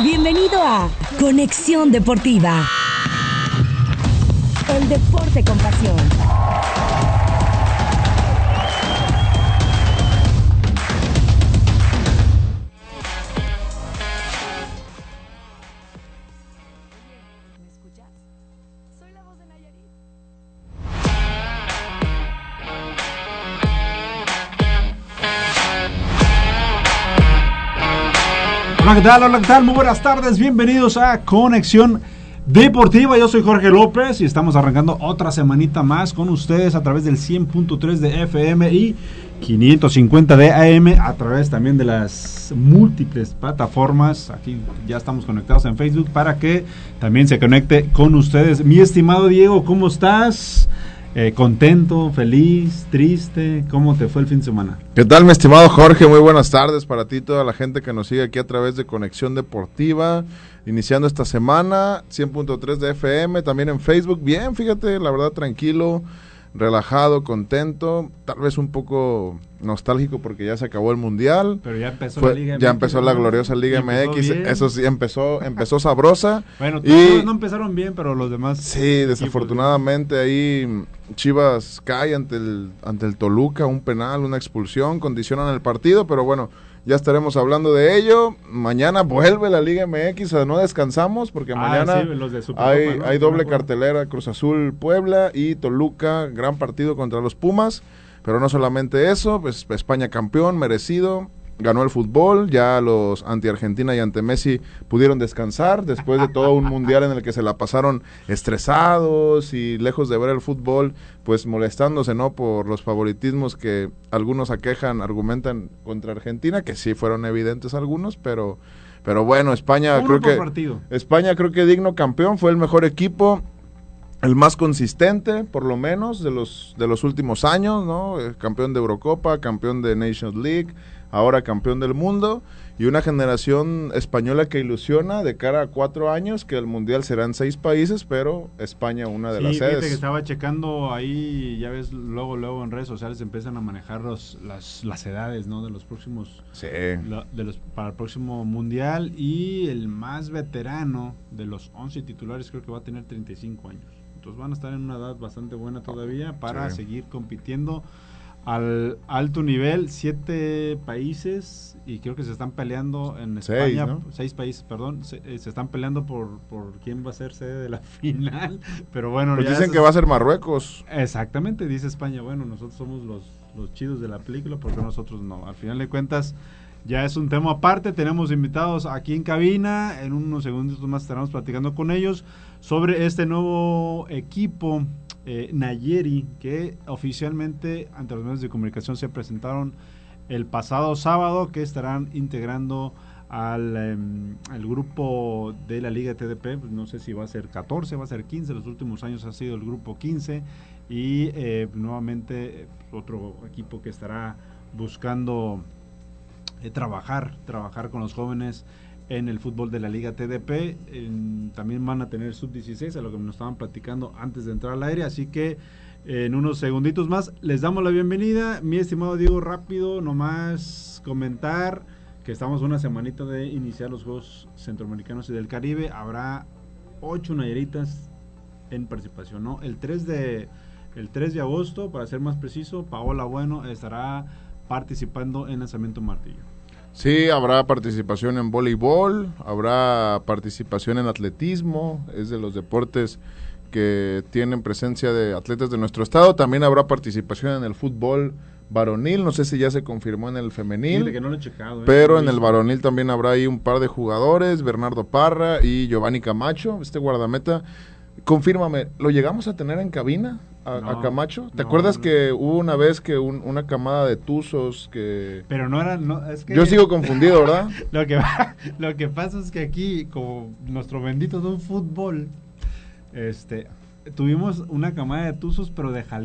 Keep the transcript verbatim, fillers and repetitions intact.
Bienvenido a Conexión Deportiva. El deporte con pasión. ¿Me escuchas? Soy la voz de Nayarit. Hola, ¿qué tal? Hola, ¿qué tal? Muy buenas tardes, bienvenidos a Conexión Deportiva. Yo soy Jorge López y estamos arrancando otra semanita más con ustedes a través del cien punto tres de F M y quinientos cincuenta de A M, a través también de las múltiples plataformas. Aquí ya estamos conectados en Facebook para que también se conecte con ustedes. Mi estimado Diego, ¿cómo estás? Eh, ¿Contento, feliz, triste? ¿Cómo te fue el fin de semana? ¿Qué tal, mi estimado Jorge? Muy buenas tardes para ti y toda la gente que nos sigue aquí a través de Conexión Deportiva, iniciando esta semana, cien punto tres de F M, también en Facebook. Bien, fíjate, la verdad, tranquilo, relajado, contento, tal vez un poco nostálgico porque ya se acabó el Mundial. Pero ya empezó Fue, la Liga M X. Ya empezó la gloriosa Liga M X, bien. Eso sí, empezó empezó sabrosa. Bueno, y no empezaron bien, pero los demás... Sí, desafortunadamente ahí Chivas cae ante el, ante el Toluca, un penal, una expulsión, condicionan el partido, pero bueno, ya estaremos hablando de ello. Mañana vuelve la Liga M X, o sea, no descansamos porque Ah, mañana sí, los de Supercopa, hay, ¿no? hay doble cartelera, Cruz Azul Puebla y Toluca, gran partido contra los Pumas, pero no solamente eso, pues España campeón, merecido, ganó el fútbol, ya los anti-Argentina y anti-Messi pudieron descansar después de todo un mundial en el que se la pasaron estresados y lejos de ver el fútbol, pues molestándose, ¿no?, por los favoritismos que algunos aquejan, argumentan contra Argentina, que sí fueron evidentes algunos, pero pero bueno, España Uno creo por que partido. España creo que digno campeón, fue el mejor equipo, el más consistente, por lo menos, de los de los últimos años, ¿no? Eh, campeón de Eurocopa, campeón de Nations League, ahora campeón del mundo, y una generación española que ilusiona de cara a cuatro años, que el Mundial será en seis países, pero España una de Sí, las fíjate sedes. que estaba checando ahí, ya ves, luego luego en redes sociales empiezan a manejar los, las, las edades, ¿no?, de los próximos, Sí. la, de los para el próximo Mundial, y el más veterano de los once titulares creo que va a tener treinta y cinco años. Entonces van a estar en una edad bastante buena todavía para Sí. seguir compitiendo al alto nivel. Siete países, y creo que se están peleando en España, Seis, ¿no? seis países, perdón, se, eh, se están peleando por, por quién va a ser sede de la final, pero bueno. Pues ya dicen eso que es- va a ser Marruecos. Exactamente, dice España, bueno, nosotros somos los, los chidos de la película, porque nosotros no. Al final de cuentas, ya es un tema aparte. Tenemos invitados aquí en cabina, en unos segundos más estaremos platicando con ellos sobre este nuevo equipo, eh, Nayeri, que oficialmente ante los medios de comunicación se presentaron el pasado sábado, que estarán integrando al, eh, al grupo de la Liga T D P. Pues no sé si va a ser catorce, va a ser quince, los últimos años ha sido el grupo quince, y eh, nuevamente eh, otro equipo que estará buscando eh, trabajar, trabajar con los jóvenes en el fútbol de la Liga T D P. En, también van a tener sub dieciséis, a lo que nos estaban platicando antes de entrar al aire, así que eh, en unos segunditos más les damos la bienvenida. Mi estimado Diego, rápido, nomás comentar que estamos una semanita de iniciar los Juegos Centroamericanos y del Caribe. Habrá ocho nayaritas en participación, ¿no? El tres de el tres de agosto, para ser más preciso, Paola Bueno estará participando en lanzamiento martillo. Sí, habrá participación en voleibol, habrá participación en atletismo, es de los deportes que tienen presencia de atletas de nuestro estado. También habrá participación en el fútbol varonil, no sé si ya se confirmó en el femenil, Fíjate que no lo he checado, ¿eh? pero No en lo el hice. varonil también habrá ahí un par de jugadores, Bernardo Parra y Giovanni Camacho, este guardameta. Confírmame, ¿lo llegamos a tener en cabina a, No, a Camacho? ¿Te no, acuerdas no. que hubo una vez que un, una camada de tuzos que... Pero no era, no, es que Yo sigo confundido, ¿verdad? lo que lo que pasa es que aquí, como nuestro bendito de un fútbol, este, tuvimos una camada de tuzos, pero de Jalisco.